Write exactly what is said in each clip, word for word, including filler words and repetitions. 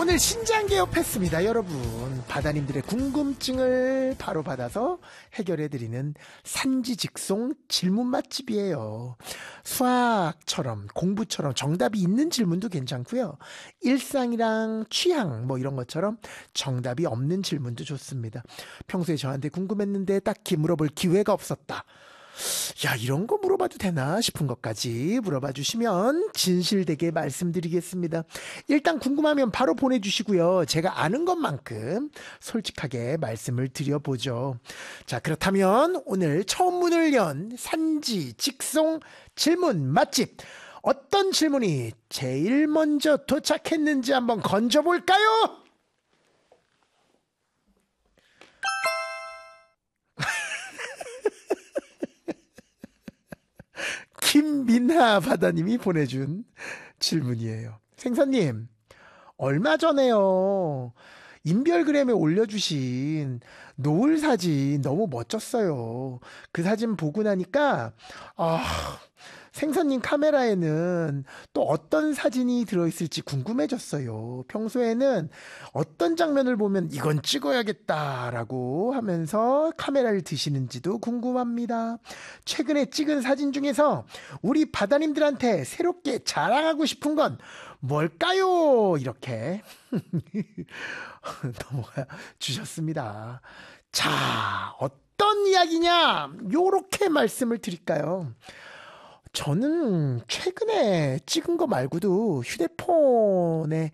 오늘 신장 개업했습니다. 여러분, 바다님들의 궁금증을 바로 받아서 해결해드리는 산지 직송 질문 맛집이에요. 수학처럼 공부처럼 정답이 있는 질문도 괜찮고요, 일상이랑 취향 뭐 이런 것처럼 정답이 없는 질문도 좋습니다. 평소에 저한테 궁금했는데 딱히 물어볼 기회가 없었다, 야, 이런 거 물어봐도 되나 싶은 것까지 물어봐 주시면 진실되게 말씀드리겠습니다. 일단 궁금하면 바로 보내주시고요, 제가 아는 것만큼 솔직하게 말씀을 드려보죠. 자, 그렇다면 오늘 처음 문을 연 산지 직송 질문 맛집, 어떤 질문이 제일 먼저 도착했는지 한번 건져볼까요? 김민하 바다님이 보내준 질문이에요. 생선님, 얼마 전에요 인별그램에 올려주신 노을 사진 너무 멋졌어요. 그 사진 보고 나니까 아, 생선님 카메라에는 또 어떤 사진이 들어있을지 궁금해졌어요. 평소에는 어떤 장면을 보면 이건 찍어야겠다라고 하면서 카메라를 드시는지도 궁금합니다. 최근에 찍은 사진 중에서 우리 바다님들한테 새롭게 자랑하고 싶은 건 뭘까요? 이렇게 넘어가 주셨습니다. 자, 어떤 이야기냐? 요렇게 말씀을 드릴까요? 저는 최근에 찍은 거 말고도 휴대폰에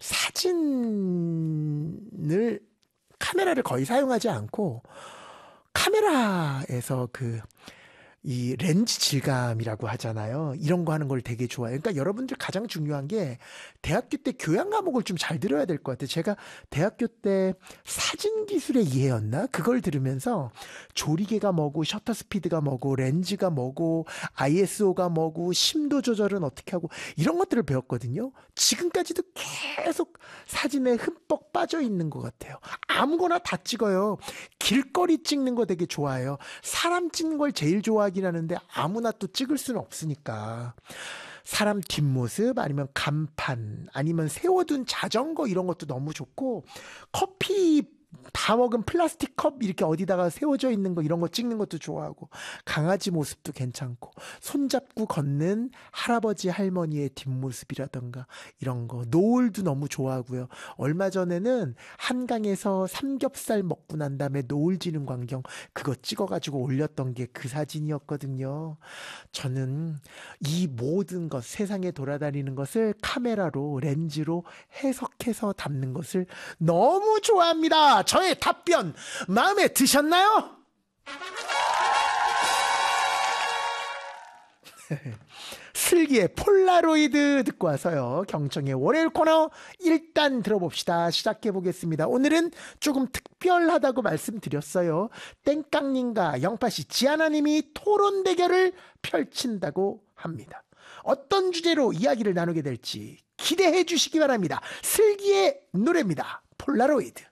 사진을, 카메라를 거의 사용하지 않고 카메라에서 그 이 렌즈 질감이라고 하잖아요. 이런 거 하는 걸 되게 좋아해요. 그러니까 여러분들 가장 중요한 게 대학교 때 교양 과목을 좀 잘 들어야 될 것 같아요. 제가 대학교 때 사진 기술의 이해였나? 그걸 들으면서 조리개가 뭐고, 셔터 스피드가 뭐고, 렌즈가 뭐고, 아이에스오가 뭐고, 심도 조절은 어떻게 하고, 이런 것들을 배웠거든요. 지금까지도 계속 사진에 흠뻑 빠져 있는 것 같아요. 아무거나 다 찍어요. 길거리 찍는 거 되게 좋아해요. 사람 찍는 걸 제일 좋아하긴 하는데 아무나 또 찍을 수는 없으니까 사람 뒷모습, 아니면 간판, 아니면 세워둔 자전거, 이런 것도 너무 좋고, 커피 다 먹은 플라스틱 컵 이렇게 어디다가 세워져 있는 거, 이런 거 찍는 것도 좋아하고, 강아지 모습도 괜찮고, 손잡고 걷는 할아버지 할머니의 뒷모습이라던가 이런 거, 노을도 너무 좋아하고요. 얼마 전에는 한강에서 삼겹살 먹고 난 다음에 노을 지는 광경, 그거 찍어가지고 올렸던 게 그 사진이었거든요. 저는 이 모든 것, 세상에 돌아다니는 것을 카메라로, 렌즈로 해석해서 담는 것을 너무 좋아합니다. 저의 답변 마음에 드셨나요? 슬기의 폴라로이드 듣고 와서요, 경청의 월요일 코너 일단 들어봅시다. 시작해 보겠습니다. 오늘은 조금 특별하다고 말씀드렸어요. 땡깡님과 영파씨, 지아나님이 토론 대결을 펼친다고 합니다. 어떤 주제로 이야기를 나누게 될지 기대해 주시기 바랍니다. 슬기의 노래입니다. 폴라로이드.